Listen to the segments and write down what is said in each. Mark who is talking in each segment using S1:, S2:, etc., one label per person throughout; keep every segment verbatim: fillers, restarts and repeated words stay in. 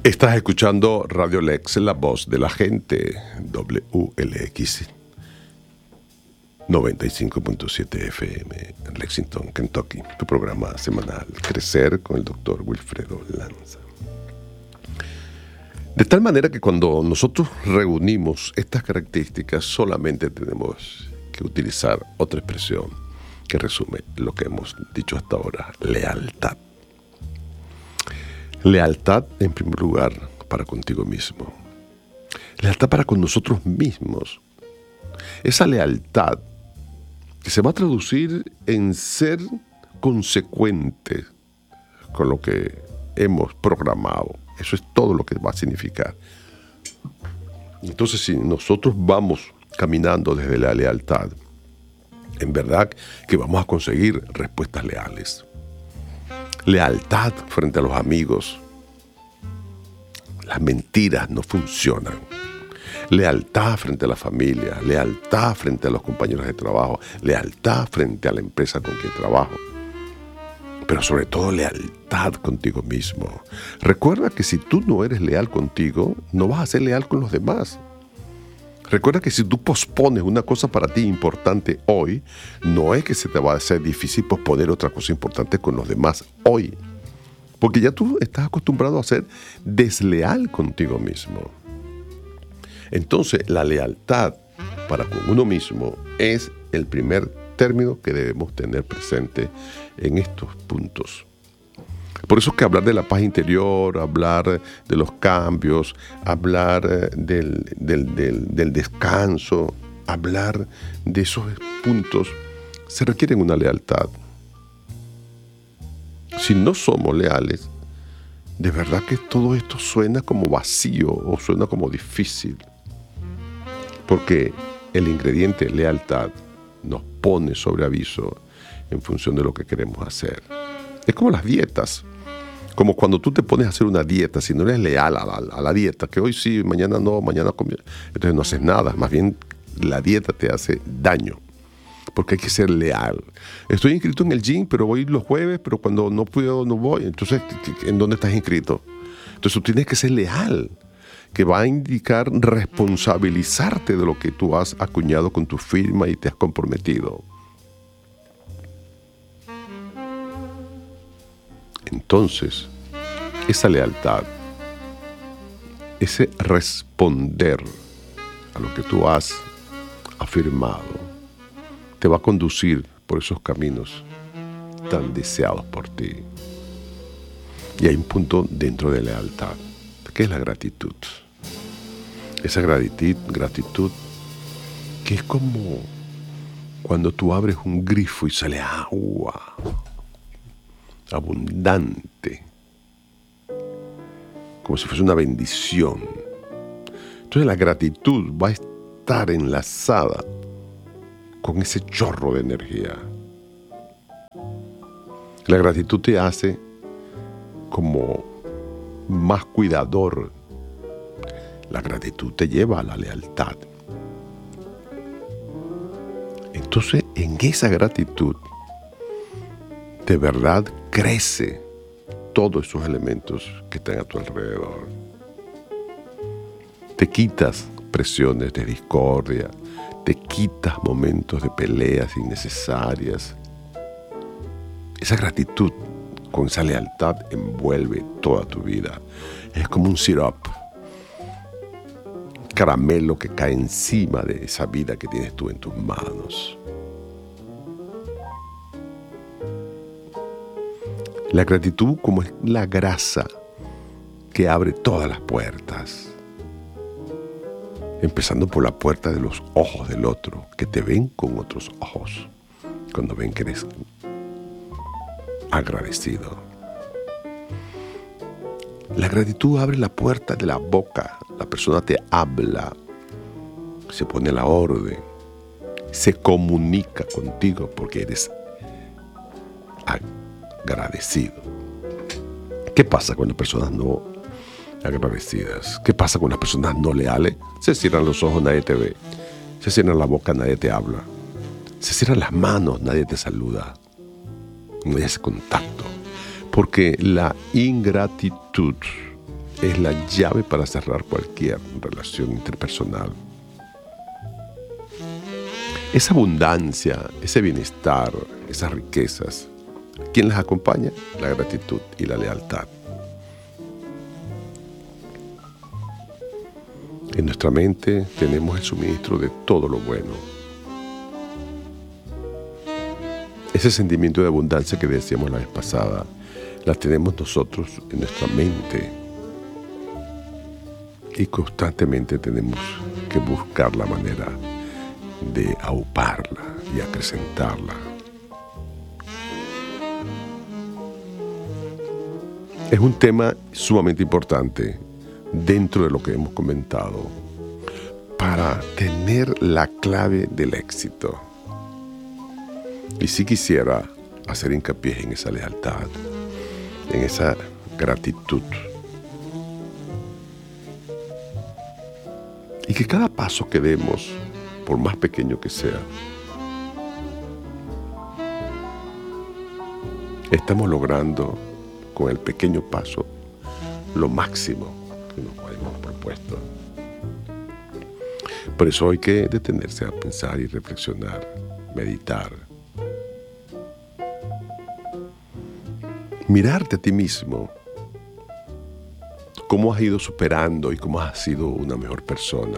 S1: Estás escuchando Radio Lex, la voz de la gente, W L X noventa y cinco punto siete F M en Lexington, Kentucky. Tu programa semanal, Crecer con el doctor Wilfredo Lanza. De tal manera que cuando nosotros reunimos estas características, solamente tenemos que utilizar otra expresión que resume lo que hemos dicho hasta ahora: lealtad. Lealtad, en primer lugar, para contigo mismo. Lealtad para con nosotros mismos. Esa lealtad que se va a traducir en ser consecuente con lo que hemos programado. Eso es todo lo que va a significar. Entonces, si nosotros vamos caminando desde la lealtad, en verdad que vamos a conseguir respuestas leales. Lealtad frente a los amigos. Las mentiras no funcionan. Lealtad frente a la familia. Lealtad frente a los compañeros de trabajo. Lealtad frente a la empresa con quien trabajo. Pero sobre todo lealtad contigo mismo. Recuerda que si tú no eres leal contigo, no vas a ser leal con los demás. Recuerda que si tú pospones una cosa para ti importante hoy, no es que se te va a hacer difícil posponer otra cosa importante con los demás hoy. Porque ya tú estás acostumbrado a ser desleal contigo mismo. Entonces, la lealtad para con uno mismo es el primer término que debemos tener presente en estos puntos. Por eso es que hablar de la paz interior, hablar de los cambios, hablar del, del, del, del descanso, hablar de esos puntos, se requiere una lealtad. Si no somos leales, de verdad que todo esto suena como vacío o suena como difícil. Porque el ingrediente lealtad nos pone sobre aviso en función de lo que queremos hacer. Es como las dietas. Como cuando tú te pones a hacer una dieta, si no eres leal a la, a la dieta, que hoy sí, mañana no, mañana comí, entonces no haces nada. Más bien la dieta te hace daño. Porque hay que ser leal. Estoy inscrito en el gym, pero voy los jueves, pero cuando no puedo, no voy. Entonces, ¿en dónde estás inscrito? Entonces tú tienes que ser leal, que va a indicar responsabilizarte de lo que tú has acuñado con tu firma y te has comprometido. Entonces, esa lealtad, ese responder a lo que tú has afirmado, te va a conducir por esos caminos tan deseados por ti. Y hay un punto dentro de lealtad, que es la gratitud. Esa gratitud, gratitud que es como cuando tú abres un grifo y sale agua abundante, como si fuese una bendición. Entonces la gratitud va a estar enlazada con ese chorro de energía. La gratitud te hace como más cuidador. La gratitud te lleva a la lealtad. Entonces, en esa gratitud, de verdad crece todos esos elementos que están a tu alrededor. Te quitas presiones de discordia, te quitas momentos de peleas innecesarias. Esa gratitud con esa lealtad envuelve toda tu vida. Es como un syrup, caramelo que cae encima de esa vida que tienes tú en tus manos. La gratitud como es la grasa que abre todas las puertas. Empezando por la puerta de los ojos del otro, que te ven con otros ojos, cuando ven que eres agradecido. La gratitud abre la puerta de la boca. La persona te habla, se pone a la orden, se comunica contigo porque eres agradecido. ¿Qué pasa con las personas no agradecidas? ¿Qué pasa con las personas no leales? Se cierran los ojos, nadie te ve. Se cierran la boca, nadie te habla. Se cierran las manos, nadie te saluda. No hay ese contacto. Porque la ingratitud es la llave para cerrar cualquier relación interpersonal. Esa abundancia, ese bienestar, esas riquezas, ¿quién las acompaña? La gratitud y la lealtad. En nuestra mente tenemos el suministro de todo lo bueno. Ese sentimiento de abundancia que decíamos la vez pasada, la tenemos nosotros en nuestra mente. Y constantemente tenemos que buscar la manera de auparla y acrecentarla. Es un tema sumamente importante dentro de lo que hemos comentado para tener la clave del éxito. Y si quisiera hacer hincapié en esa lealtad, en esa gratitud. Y que cada paso que demos, por más pequeño que sea, estamos logrando con el pequeño paso lo máximo que nos hemos propuesto. Por eso hay que detenerse a pensar y reflexionar, meditar. Mirarte a ti mismo, cómo has ido superando y cómo has sido una mejor persona.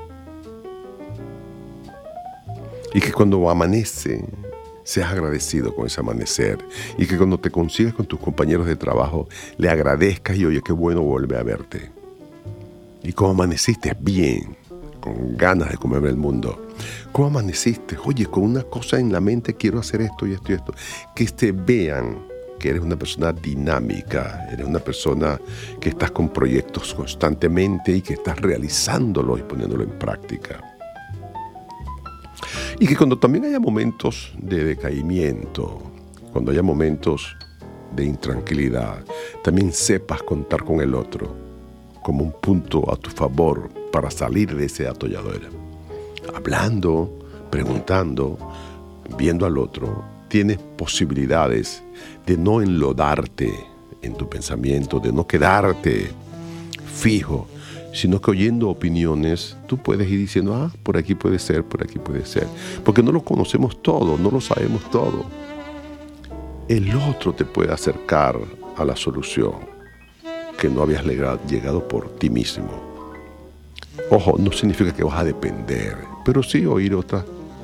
S1: Y que cuando amanece, seas agradecido con ese amanecer. Y que cuando te consigas con tus compañeros de trabajo, le agradezcas y oye, qué bueno volver a verte. Y cómo amaneciste bien, con ganas de comerme el mundo. ¿Cómo amaneciste? Oye, con una cosa en la mente, quiero hacer esto y esto y esto. Que te vean que eres una persona dinámica, eres una persona que estás con proyectos constantemente y que estás realizándolos y poniéndolo en práctica. Y que cuando también haya momentos de decaimiento, cuando haya momentos de intranquilidad, también sepas contar con el otro como un punto a tu favor para salir de ese atolladero. Hablando, preguntando, viendo al otro, tienes posibilidades de no enlodarte en tu pensamiento, de no quedarte fijo, sino que oyendo opiniones, tú puedes ir diciendo, ah, por aquí puede ser, por aquí puede ser. Porque no lo conocemos todo, no lo sabemos todo. El otro te puede acercar a la solución que no habías llegado por ti mismo. Ojo, no significa que vas a depender, pero sí oír otras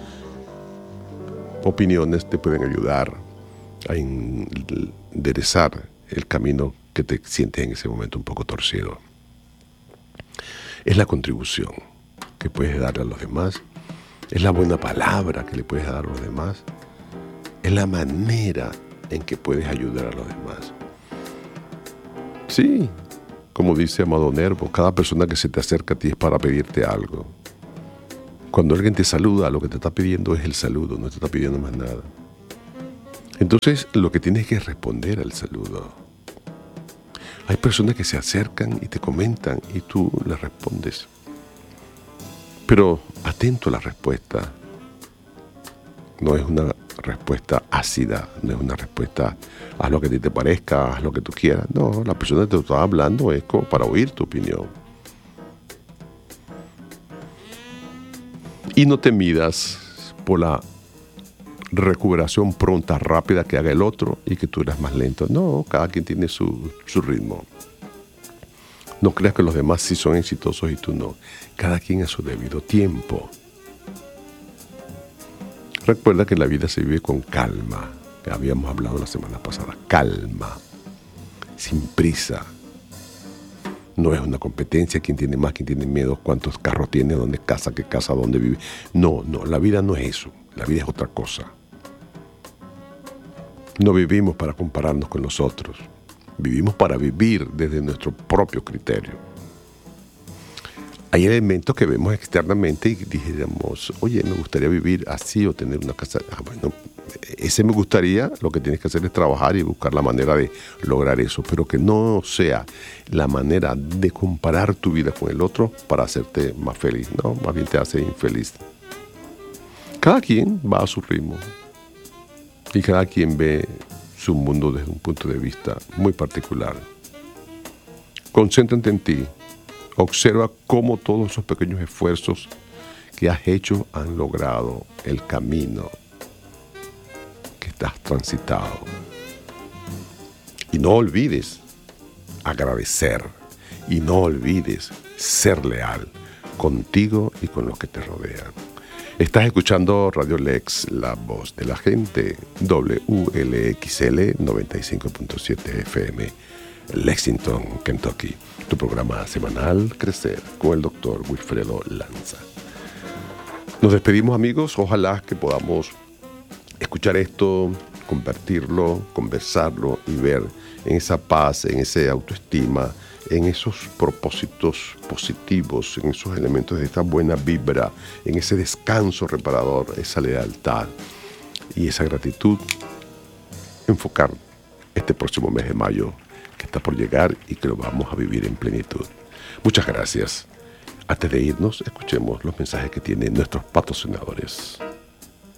S1: opiniones te pueden ayudar a enderezar el camino que te sientes en ese momento un poco torcido. Es la contribución que puedes darle a los demás, es la buena palabra que le puedes dar a los demás, es la manera en que puedes ayudar a los demás. Sí, como dice Amado Nervo, cada persona que se te acerca a ti es para pedirte algo. Cuando alguien te saluda, lo que te está pidiendo es el saludo, no te está pidiendo más nada. Entonces, lo que tienes que responder al saludo. Hay personas que se acercan y te comentan y tú les respondes. Pero atento a la respuesta. No es una respuesta ácida, no es una respuesta haz lo que a ti te parezca, haz lo que tú quieras. No, la persona que te está hablando es como para oír tu opinión. Y no te midas por la recuperación pronta, rápida que haga el otro y que tú eres más lento. No, cada quien tiene su, su ritmo. No creas que los demás sí son exitosos y tú no. Cada quien a su debido tiempo. Recuerda que la vida se vive con calma. Que habíamos hablado la semana pasada. Calma. Sin prisa. No es una competencia, quién tiene más, quién tiene menos, cuántos carros tiene, dónde casa, qué casa, dónde vive. No, no, la vida no es eso. La vida es otra cosa. No vivimos para compararnos con los otros. Vivimos para vivir desde nuestro propio criterio. Hay elementos que vemos externamente y dijéramos, oye, me gustaría vivir así o tener una casa. Ah, bueno, ese me gustaría, lo que tienes que hacer es trabajar y buscar la manera de lograr eso, pero que no sea la manera de comparar tu vida con el otro para hacerte más feliz, no, más bien te hace infeliz. Cada quien va a su ritmo y cada quien ve su mundo desde un punto de vista muy particular. Concéntrate en ti. Observa cómo todos esos pequeños esfuerzos que has hecho han logrado el camino que estás transitado. Y no olvides agradecer. Y no olvides ser leal contigo y con los que te rodean. Estás escuchando Radio Lex, la voz de la gente, W L X L noventa y cinco punto siete F M, Lexington, Kentucky. Tu programa semanal Crecer con el doctor Wilfredo Lanza. Nos despedimos, amigos. Ojalá que podamos escuchar esto, compartirlo, conversarlo y ver en esa paz, en esa autoestima, en esos propósitos positivos, en esos elementos de esta buena vibra, en ese descanso reparador, esa lealtad y esa gratitud, enfocar este próximo mes de mayo que está por llegar y que lo vamos a vivir en plenitud. Muchas gracias. Antes de irnos, escuchemos los mensajes que tienen nuestros patrocinadores.